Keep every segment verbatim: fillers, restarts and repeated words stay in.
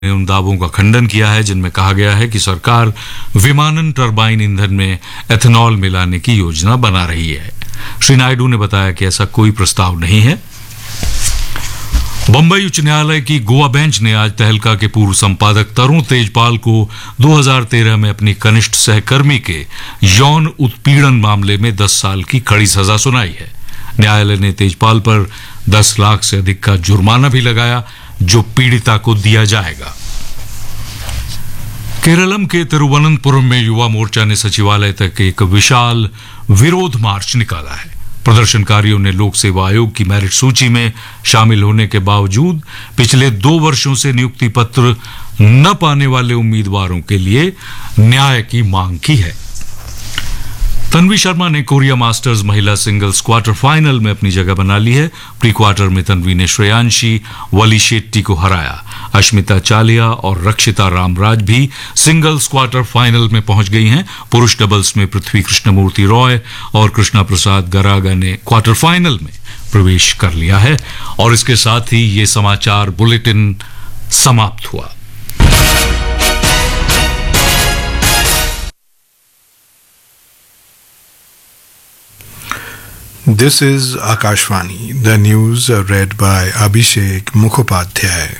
ने उन दावों का खंडन किया है जिनमें कहा गया है कि सरकार विमानन टरबाइन ईंधन में एथेनॉल मिलाने की योजना बना रही है। श्री नायडू ने बताया कि ऐसा कोई प्रस्ताव नहीं है। बंबई उच्च न्यायालय की गोवा बेंच ने आज तहलका के पूर्व संपादक तरुण तेजपाल को दो हज़ार तेरह में अपनी कनिष्ठ सहकर्मी के यौन उत्पीड़न मामले में दस साल की कड़ी सजा सुनाई है। न्यायालय ने तेजपाल पर दस लाख से अधिक का जुर्माना भी लगाया, जो पीड़िता को दिया जाएगा। केरलम के तिरुवनंतपुरम में युवा मोर्चा ने सचिवालय तक एक विशाल विरोध मार्च निकाला है। प्रदर्शनकारियों ने लोक सेवा आयोग की मेरिट सूची में शामिल होने के बावजूद पिछले दो वर्षों से नियुक्ति पत्र न पाने वाले उम्मीदवारों के लिए न्याय की मांग की है। तन्वी शर्मा ने कोरिया मास्टर्स महिला सिंगल्स क्वार्टर फाइनल में अपनी जगह बना ली है। प्री क्वार्टर में तन्वी ने श्रेयांशी वली शेट्टी को हराया। अश्मिता चालिया और रक्षिता रामराज भी सिंगल्स क्वार्टर फाइनल में पहुंच गई हैं। पुरुष डबल्स में पृथ्वी कृष्णमूर्ति रॉय और कृष्णा प्रसाद गरागा ने क्वार्टर फाइनल में प्रवेश कर लिया है। और इसके साथ ही ये समाचार बुलेटिन समाप्त हुआ। This is Akashvani. The news are read by Abhishek Mukhopadhyay.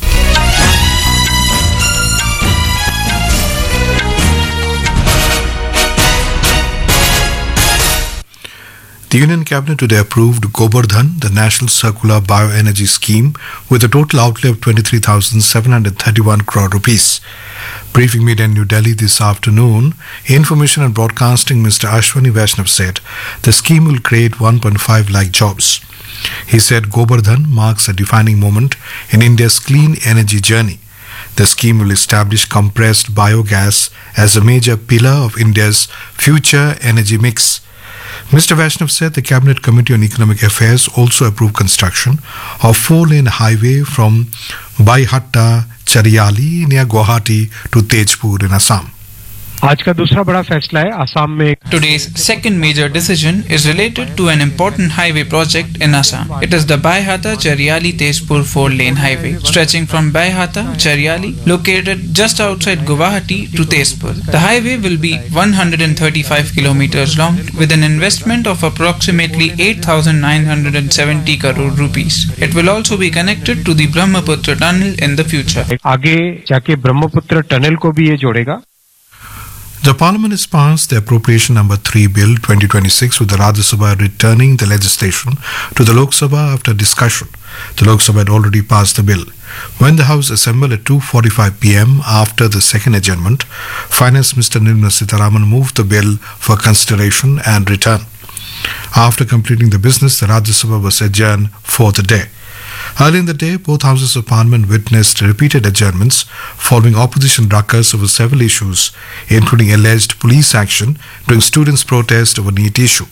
The Union Cabinet today approved Gobardhan, the National Circular Bioenergy Scheme, with a total outlay of twenty-three thousand seven hundred thirty-one crore rupees. Briefing media in New Delhi this afternoon, Information and Broadcasting Minister Ashwani Vaishnav said the scheme will create one point five lakh jobs. He said Gobardhan marks a defining moment in India's clean energy journey. The scheme will establish compressed biogas as a major pillar of India's future energy mix. Mister Vaishnav said the Cabinet Committee on Economic Affairs also approved construction of four-lane highway from Baihatta, Chariyali near Guwahati to Tejpur in Assam. आज का दूसरा बड़ा फैसला है असम में। Today's second major decision is related to an important highway project in Assam. It is the Baihatta Chariyali Tezpur four-lane highway stretching from Baihatta Chariyali, located just outside Guwahati, to Tezpur. The highway will be one hundred thirty-five kilometers long with an investment of approximately eight thousand nine hundred seventy crore rupees. It will also be connected to the Brahmaputra tunnel in the future. आगे जाके Brahmaputra tunnel को भी ये जोड़ेगा। The Parliament has passed the Appropriation Number three Bill twenty twenty-six, with the Rajya Sabha returning the legislation to the Lok Sabha after discussion. The Lok Sabha had already passed the bill. When the House assembled at two forty-five p m after the second adjournment, Finance Minister Nirmala Sitharaman moved the bill for consideration and return. After completing the business, the Rajya Sabha was adjourned for the day. Early in the day, both houses of parliament witnessed repeated adjournments following opposition ruckus over several issues, including alleged police action during students' protest over NEET issue.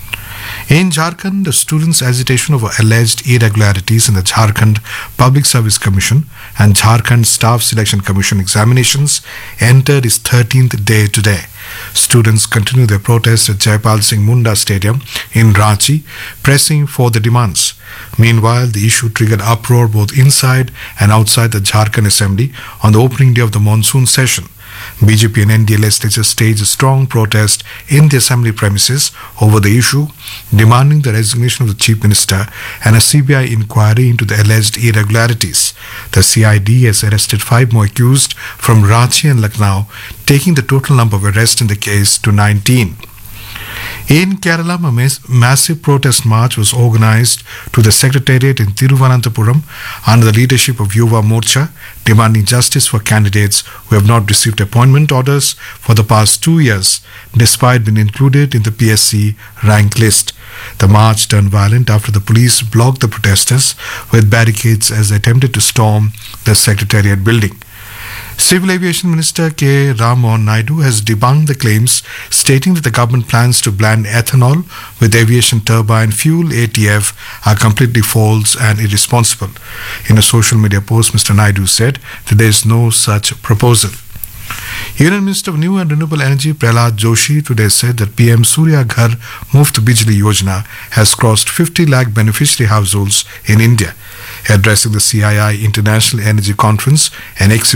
In Jharkhand, the students' agitation over alleged irregularities in the Jharkhand Public Service Commission and Jharkhand Staff Selection Commission examinations entered its thirteenth day today. Students continue their protest at Jaipal Singh Munda Stadium in Ranchi, pressing for the demands. Meanwhile, the issue triggered uproar both inside and outside the Jharkhand Assembly on the opening day of the monsoon session. B J P and N D L legislators staged a strong protest in the assembly premises over the issue, demanding the resignation of the Chief Minister and a C B I inquiry into the alleged irregularities. The C I D has arrested five more accused from Ranchi and Lucknow, taking the total number of arrests in the case to nineteen. In Kerala, a mass- massive protest march was organized to the Secretariat in Thiruvananthapuram under the leadership of Yuva Morcha, demanding justice for candidates who have not received appointment orders for the past two years, despite being included in the P S C rank list. The march turned violent after the police blocked the protesters with barricades as they attempted to storm the Secretariat building. Civil Aviation Minister K. Ram Mohan Naidu has debunked the claims stating that the government plans to blend ethanol with aviation turbine fuel A T F are completely false and irresponsible. In a social media post, Mister Naidu said that there is no such proposal. Union Minister of New and Renewable Energy Prahlad Joshi today said that P M Surya Ghar Muft Bijli Yojana has crossed fifty lakh beneficiary households in India. Addressing the C I I International Energy Conference and